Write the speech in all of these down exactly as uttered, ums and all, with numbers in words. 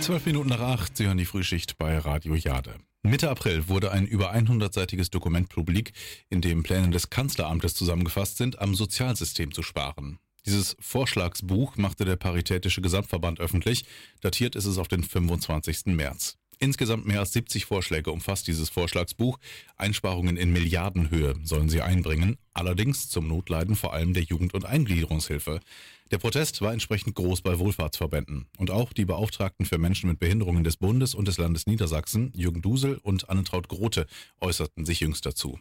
Zwölf Minuten nach acht, Sie hören die Frühschicht bei Radio Jade. Mitte April wurde ein über hundertseitiges Dokument publik, in dem Pläne des Kanzleramtes zusammengefasst sind, am Sozialsystem zu sparen. Dieses Vorschlagsbuch machte der Paritätische Gesamtverband öffentlich, datiert ist es auf den fünfundzwanzigsten März. Insgesamt mehr als siebzig Vorschläge umfasst dieses Vorschlagsbuch. Einsparungen in Milliardenhöhe sollen sie einbringen, allerdings zum Notleiden vor allem der Jugend- und Eingliederungshilfe. Der Protest war entsprechend groß bei Wohlfahrtsverbänden. Und auch die Beauftragten für Menschen mit Behinderungen des Bundes und des Landes Niedersachsen, Jürgen Dusel und Annetraut Grote, äußerten sich jüngst dazu.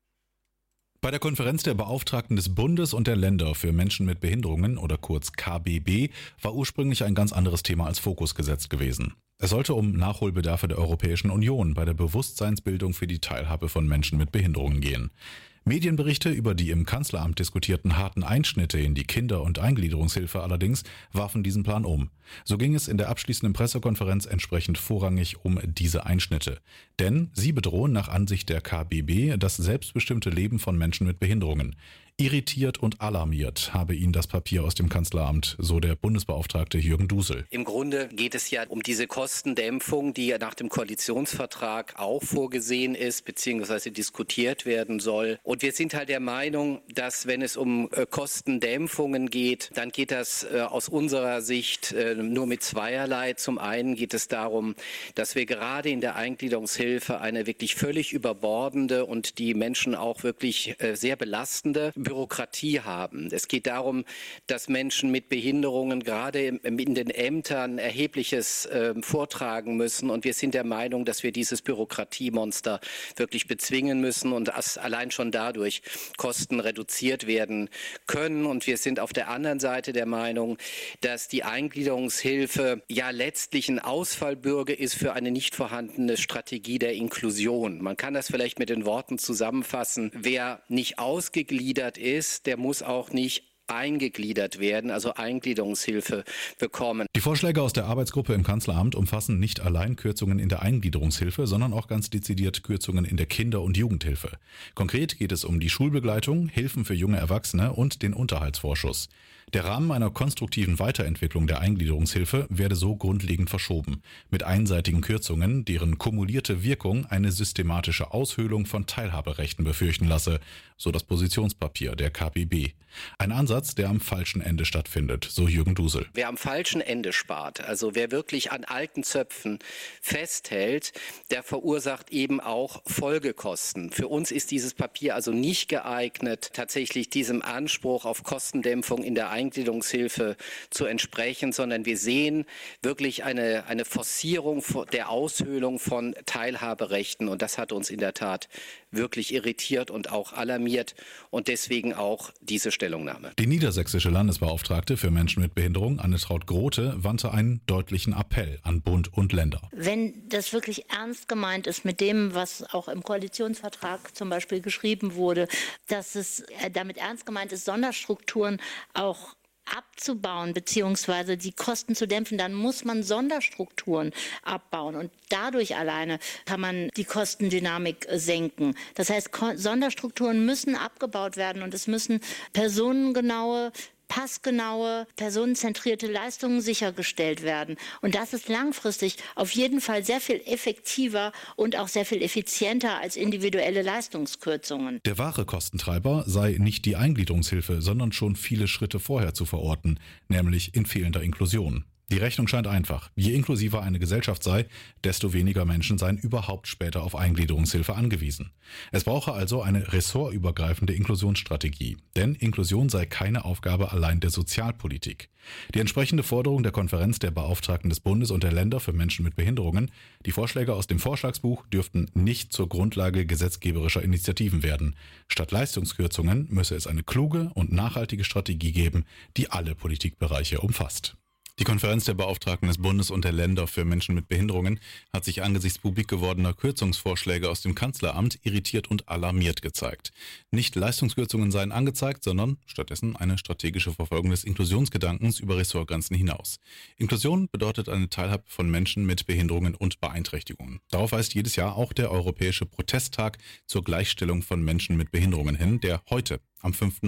Bei der Konferenz der Beauftragten des Bundes und der Länder für Menschen mit Behinderungen, oder kurz K B B, war ursprünglich ein ganz anderes Thema als Fokus gesetzt gewesen. Es sollte um Nachholbedarfe der Europäischen Union bei der Bewusstseinsbildung für die Teilhabe von Menschen mit Behinderungen gehen. Medienberichte über die im Kanzleramt diskutierten harten Einschnitte in die Kinder- und Eingliederungshilfe allerdings warfen diesen Plan um. So ging es in der abschließenden Pressekonferenz entsprechend vorrangig um diese Einschnitte. Denn sie bedrohen nach Ansicht der K B B das selbstbestimmte Leben von Menschen mit Behinderungen. Irritiert und alarmiert habe ihn das Papier aus dem Kanzleramt, so der Bundesbeauftragte Jürgen Dusel. Im Grunde geht es ja um diese Kostendämpfung, die ja nach dem Koalitionsvertrag auch vorgesehen ist, beziehungsweise diskutiert werden soll. Und wir sind halt der Meinung, dass wenn es um äh, Kostendämpfungen geht, dann geht das äh, aus unserer Sicht äh, nur mit zweierlei. Zum einen geht es darum, dass wir gerade in der Eingliederungshilfe eine wirklich völlig überbordende und die Menschen auch wirklich äh, sehr belastende Bürokratie haben. Es geht darum, dass Menschen mit Behinderungen gerade in den Ämtern Erhebliches äh, vortragen müssen. Und wir sind der Meinung, dass wir dieses Bürokratiemonster wirklich bezwingen müssen und dass allein schon dadurch Kosten reduziert werden können. Und wir sind auf der anderen Seite der Meinung, dass die Eingliederungshilfe ja letztlich ein Ausfallbürger ist für eine nicht vorhandene Strategie der Inklusion. Man kann das vielleicht mit den Worten zusammenfassen: Wer nicht ausgegliedert ist, der muss auch nicht eingegliedert werden, also Eingliederungshilfe bekommen. Die Vorschläge aus der Arbeitsgruppe im Kanzleramt umfassen nicht allein Kürzungen in der Eingliederungshilfe, sondern auch ganz dezidiert Kürzungen in der Kinder- und Jugendhilfe. Konkret geht es um die Schulbegleitung, Hilfen für junge Erwachsene und den Unterhaltsvorschuss. Der Rahmen einer konstruktiven Weiterentwicklung der Eingliederungshilfe werde so grundlegend verschoben, mit einseitigen Kürzungen, deren kumulierte Wirkung eine systematische Aushöhlung von Teilhaberechten befürchten lasse, so das Positionspapier der K B B. Ein Ansatz, der am falschen Ende stattfindet, so Jürgen Dusel. Wer am falschen Ende spart, also wer wirklich an alten Zöpfen festhält, der verursacht eben auch Folgekosten. Für uns ist dieses Papier also nicht geeignet, tatsächlich diesem Anspruch auf Kostendämpfung in der Eingliederungshilfe zu entsprechen, sondern wir sehen wirklich eine, eine Forcierung der Aushöhlung von Teilhaberechten, und das hat uns in der Tat wirklich irritiert und auch alarmiert, und deswegen auch diese Stellungnahme. Die niedersächsische Landesbeauftragte für Menschen mit Behinderung, Annetraut Grote, wandte einen deutlichen Appell an Bund und Länder. Wenn das wirklich ernst gemeint ist mit dem, was auch im Koalitionsvertrag zum Beispiel geschrieben wurde, dass es damit ernst gemeint ist, Sonderstrukturen auch abzubauen bzw. die Kosten zu dämpfen, dann muss man Sonderstrukturen abbauen, und dadurch alleine kann man die Kostendynamik senken. Das heißt, Sonderstrukturen müssen abgebaut werden und es müssen personengenaue, passgenaue, personenzentrierte Leistungen sichergestellt werden. Und das ist langfristig auf jeden Fall sehr viel effektiver und auch sehr viel effizienter als individuelle Leistungskürzungen. Der wahre Kostentreiber sei nicht die Eingliederungshilfe, sondern schon viele Schritte vorher zu verorten, nämlich in fehlender Inklusion. Die Rechnung scheint einfach. Je inklusiver eine Gesellschaft sei, desto weniger Menschen seien überhaupt später auf Eingliederungshilfe angewiesen. Es brauche also eine ressortübergreifende Inklusionsstrategie. Denn Inklusion sei keine Aufgabe allein der Sozialpolitik. Die entsprechende Forderung der Konferenz der Beauftragten des Bundes und der Länder für Menschen mit Behinderungen, die Vorschläge aus dem Vorschlagsbuch, dürften nicht zur Grundlage gesetzgeberischer Initiativen werden. Statt Leistungskürzungen müsse es eine kluge und nachhaltige Strategie geben, die alle Politikbereiche umfasst. Die Konferenz der Beauftragten des Bundes und der Länder für Menschen mit Behinderungen hat sich angesichts publik gewordener Kürzungsvorschläge aus dem Kanzleramt irritiert und alarmiert gezeigt. Nicht Leistungskürzungen seien angezeigt, sondern stattdessen eine strategische Verfolgung des Inklusionsgedankens über Ressortgrenzen hinaus. Inklusion bedeutet eine Teilhabe von Menschen mit Behinderungen und Beeinträchtigungen. Darauf weist jedes Jahr auch der Europäische Protesttag zur Gleichstellung von Menschen mit Behinderungen hin, der heute am fünften